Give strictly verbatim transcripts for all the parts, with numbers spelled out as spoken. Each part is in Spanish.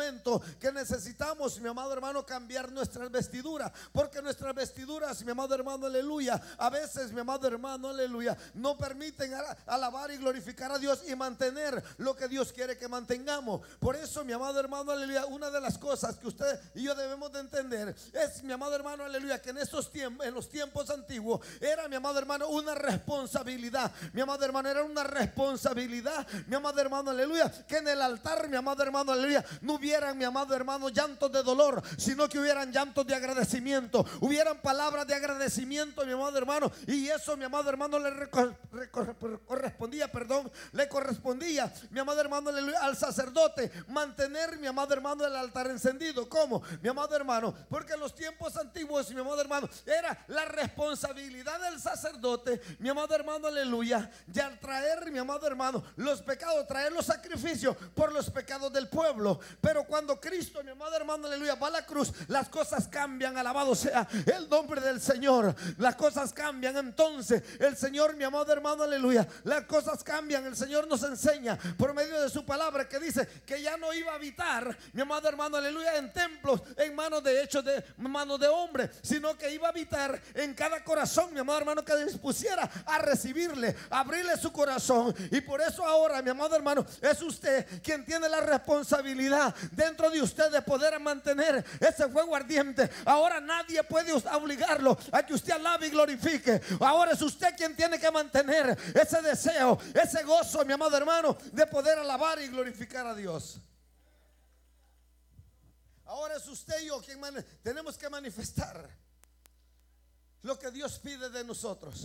momento que necesitamos, mi amado hermano, cambiar nuestras vestiduras, porque nuestras vestiduras, mi amado hermano, aleluya, a veces, mi amado hermano, aleluya, no permiten alabar y glorificar a Dios y mantener lo que Dios quiere que mantengamos. Por eso, mi amado hermano, aleluya, una de las cosas que usted y yo debemos de entender es, mi amado hermano, aleluya, que en estos tiempos, en los tiempos antiguos, era, mi amado hermano, una responsabilidad. Mi amado hermano, era una responsabilidad, mi amado hermano, aleluya, que en el altar, mi amado hermano, aleluya, no hubieran, mi amado hermano, llantos de dolor, sino que hubieran llantos de agradecimiento, hubieran palabras de agradecimiento, mi amado hermano. Y eso, mi amado hermano, le recor, recor, correspondía, perdón, le correspondía, mi amado hermano, aleluya, al sacerdote mantener, mi amado hermano, el altar encendido. ¿Cómo? Mi amado hermano, porque en los tiempos antiguos, mi amado hermano, era la responsabilidad del sacerdote, mi amado hermano, aleluya, de al traer, mi amado hermano, los pecados, traer los sacrificios por los pecados del pueblo. Pero cuando Cristo, mi amado hermano, aleluya, va a la cruz, las cosas cambian. Alabado sea el nombre del Señor. Las cosas cambian. Entonces el Señor, mi amado hermano, aleluya, las cosas cambian. El Señor nos enseña por medio de su palabra que dice que ya no iba a habitar, mi amado hermano, aleluya, en templos, en manos de hechos de manos de hombre, sino que iba a habitar en cada corazón, mi amado hermano, que dispusiera a recibirle, a abrirle su corazón. Y por eso ahora, mi amado hermano, es usted quien tiene la responsabilidad dentro de usted de poder mantener ese fuego ardiente. Ahora nadie puede obligarlo a que usted alabe y glorifique. Ahora es usted quien tiene que mantener ese deseo, ese gozo, mi amado hermano, de poder alabar y glorificar a Dios. Ahora es usted y yo quien tenemos que manifestar lo que Dios pide de nosotros.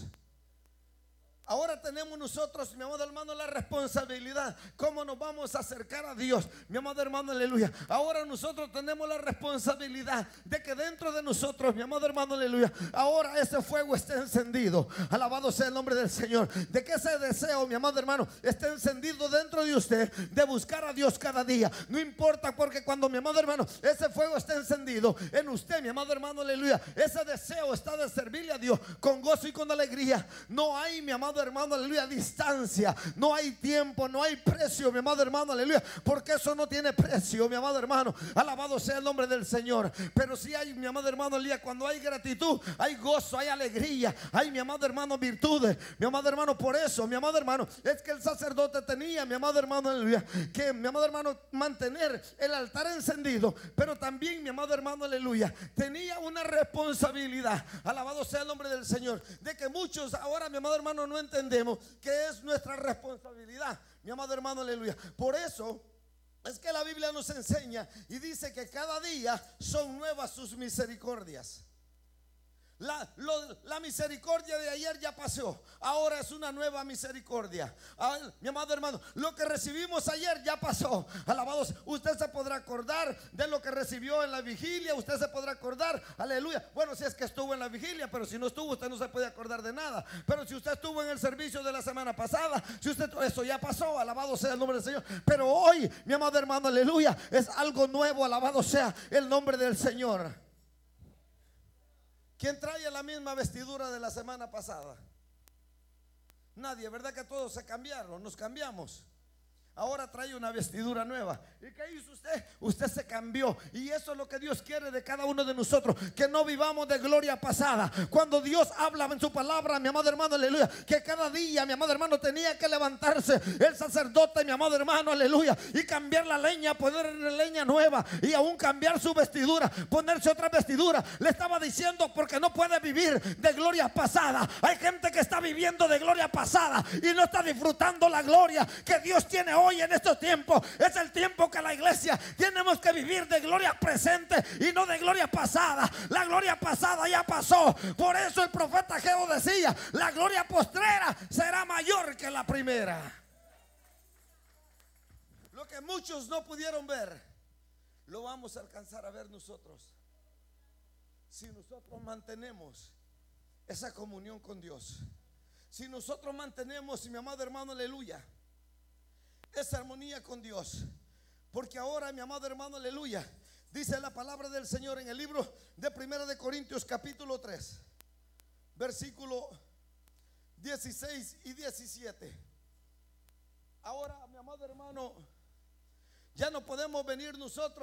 Ahora tenemos nosotros, mi amado hermano, la responsabilidad. ¿Cómo nos vamos a acercar a Dios? Mi amado hermano, aleluya. Ahora nosotros tenemos la responsabilidad de que dentro de nosotros, mi amado hermano, aleluya, ahora ese fuego esté encendido. Alabado sea el nombre del Señor. De que ese deseo, mi amado hermano, esté encendido dentro de usted, de buscar a Dios cada día. No importa, porque cuando, mi amado hermano, ese fuego esté encendido en usted, mi amado hermano, aleluya, ese deseo está de servirle a Dios con gozo y con alegría. No hay, mi amado hermano, aleluya, distancia, no hay tiempo, no hay precio, mi amado hermano, aleluya, porque eso no tiene precio, mi amado hermano. Alabado sea el nombre del Señor. Pero si hay, mi amado hermano, aleluya, cuando hay gratitud, hay gozo, hay alegría, hay, mi amado hermano, virtudes, mi amado hermano. Por eso, mi amado hermano, es que el sacerdote tenía, mi amado hermano, aleluya, que, mi amado hermano, mantener el altar encendido, pero también, mi amado hermano, aleluya, tenía una responsabilidad. Alabado sea el nombre del Señor. De que muchos ahora, mi amado hermano, no entendemos que es nuestra responsabilidad, mi amado hermano, aleluya. Por eso es que la Biblia nos enseña y dice que cada día son nuevas sus misericordias. La, lo, la misericordia de ayer ya pasó, ahora es una nueva misericordia. Ah, mi amado hermano, lo que recibimos ayer ya pasó. Alabados, usted se podrá acordar de lo que recibió en la vigilia, usted se podrá acordar, aleluya. Bueno, si es que estuvo en la vigilia, pero si no estuvo, usted no se puede acordar de nada. Pero si usted estuvo en el servicio de la semana pasada, si usted, eso ya pasó, alabado sea el nombre del Señor. Pero hoy, mi amado hermano, aleluya, es algo nuevo, alabado sea el nombre del Señor. ¿Quién trae la misma vestidura de la semana pasada? Nadie, ¿verdad que todos se cambiaron? Nos cambiamos. Ahora trae una vestidura nueva. ¿Y qué hizo usted? Usted se cambió. Y eso es lo que Dios quiere de cada uno de nosotros, que no vivamos de gloria pasada. Cuando Dios habla en su palabra, mi amado hermano, aleluya, que cada día, mi amado hermano, tenía que levantarse el sacerdote, mi amado hermano, aleluya, y cambiar la leña, poner leña nueva, y aún cambiar su vestidura, ponerse otra vestidura. Le estaba diciendo, porque no puede vivir de gloria pasada. Hay gente que está viviendo de gloria pasada y no está disfrutando la gloria que Dios tiene hoy. Hoy en estos tiempos es el tiempo que la iglesia tenemos que vivir de gloria presente y no de gloria pasada. La gloria pasada ya pasó. Por eso el profeta Ageo decía: la gloria postrera será mayor que la primera. Lo que muchos no pudieron ver, lo vamos a alcanzar a ver nosotros, si nosotros mantenemos esa comunión con Dios. Si nosotros mantenemos, mi amado hermano, aleluya, esa armonía con Dios. Porque ahora, mi amado hermano, aleluya, dice la palabra del Señor en el libro de Primera de Corintios capítulo tres, versículo dieciséis y diecisiete. Ahora, mi amado hermano, ya no podemos venir nosotros